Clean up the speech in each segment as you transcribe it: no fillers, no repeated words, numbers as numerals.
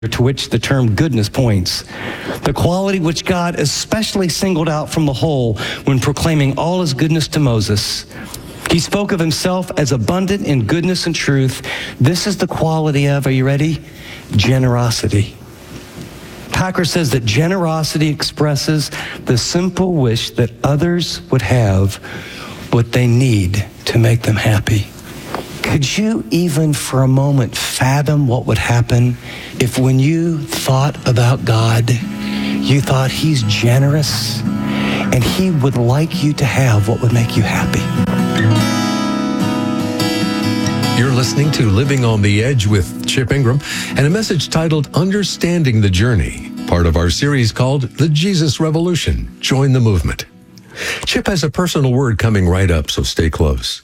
to which the term goodness points. The quality which God especially singled out from the whole when proclaiming all his goodness to Moses. He spoke of himself as abundant in goodness and truth. This is the quality of, are you ready? Generosity. Packer says that generosity expresses the simple wish that others would have what they need to make them happy. Could you even for a moment fathom what would happen if when you thought about God, you thought he's generous and he would like you to have what would make you happy? You're listening to Living on the Edge with Chip Ingram and a message titled Understanding the Journey, part of our series called The Jesus Revolution. Join the movement. Chip has a personal word coming right up, so stay close.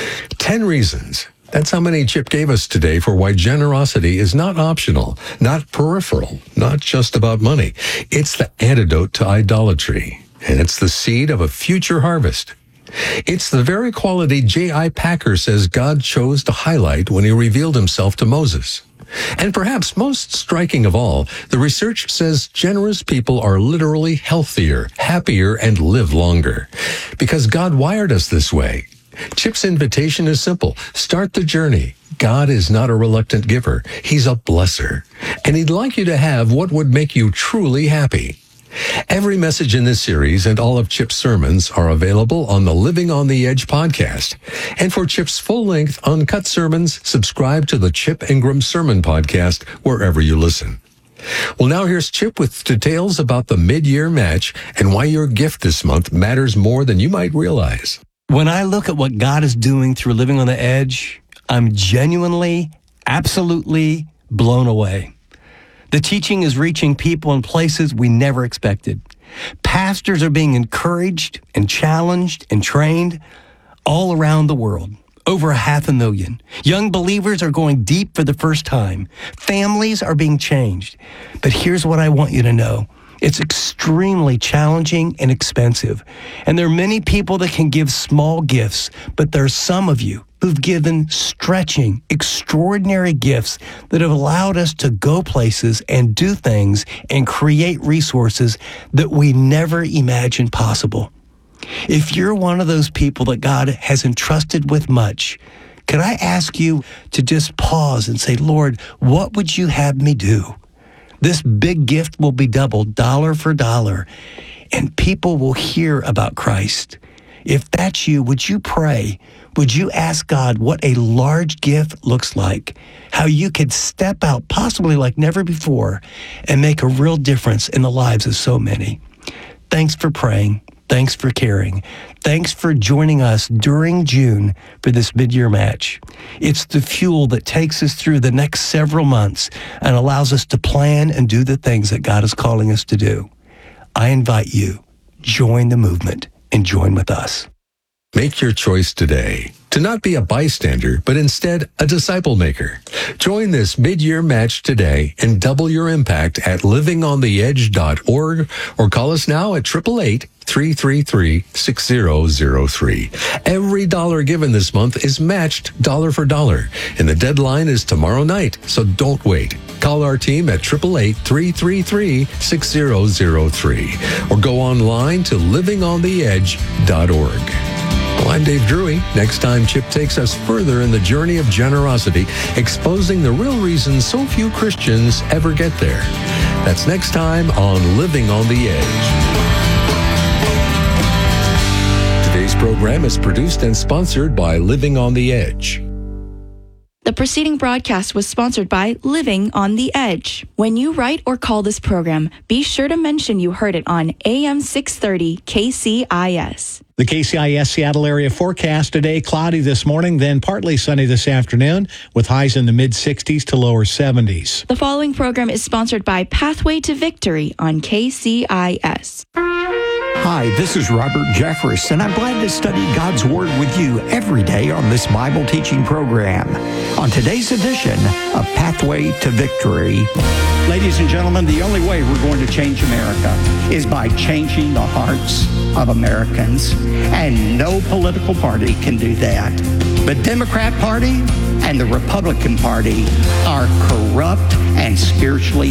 10 reasons. That's how many Chip gave us today for why generosity is not optional, not peripheral, not just about money. It's the antidote to idolatry, and it's the seed of a future harvest. It's the very quality J.I. Packer says God chose to highlight when he revealed himself to Moses. And perhaps most striking of all, the research says generous people are literally healthier, happier, and live longer. Because God wired us this way. Chip's invitation is simple. Start the journey. God is not a reluctant giver. He's a blesser. And he'd like you to have what would make you truly happy. Every message in this series and all of Chip's sermons are available on the Living on the Edge podcast. And for Chip's full-length, uncut sermons, subscribe to the Chip Ingram Sermon Podcast wherever you listen. Well, now here's Chip with details about the mid-year match and why your gift this month matters more than you might realize. When I look at what God is doing through Living on the Edge, I'm genuinely, absolutely blown away. The teaching is reaching people in places we never expected. Pastors are being encouraged and challenged and trained all around the world. Over 500,000. Young believers are going deep for the first time. Families are being changed. But here's what I want you to know. It's extremely challenging and expensive. And there are many people that can give small gifts, but there are some of you who've given stretching, extraordinary gifts that have allowed us to go places and do things and create resources that we never imagined possible. If you're one of those people that God has entrusted with much, could I ask you to just pause and say, Lord, what would you have me do? This big gift will be doubled dollar for dollar, and people will hear about Christ. If that's you, would you pray? Would you ask God what a large gift looks like? How you could step out, possibly like never before, and make a real difference in the lives of so many? Thanks for praying. Thanks for caring. Thanks for joining us during June for this mid-year match. It's the fuel that takes us through the next several months and allows us to plan and do the things that God is calling us to do. I invite you, join the movement and join with us. Make your choice today to not be a bystander, but instead a disciple maker. Join this mid-year match today and double your impact at livingontheedge.org or call us now at 888-333-6003. Every dollar given this month is matched dollar for dollar, and the deadline is tomorrow night, so don't wait. Call our team at 888-333-6003 or go online to livingontheedge.org. Well, I'm Dave Drury. Next time, Chip takes us further in the journey of generosity, exposing the real reason so few Christians ever get there. That's next time on Living on the Edge. Today's program is produced and sponsored by Living on the Edge. The preceding broadcast was sponsored by Living on the Edge. When you write or call this program, be sure to mention you heard it on AM 630 KCIS. The KCIS Seattle area forecast today, cloudy this morning, then partly sunny this afternoon, with highs in the mid-60s to lower 70s. The following program is sponsored by Pathway to Victory on KCIS. Hi, this is Robert Jeffress, and I'm glad to study God's Word with you every day on this Bible teaching program. On today's edition of Pathway to Victory. Ladies and gentlemen, the only way we're going to change America is by changing the hearts of Americans. And no political party can do that. The Democrat Party, and the Republican Party are corrupt and spiritually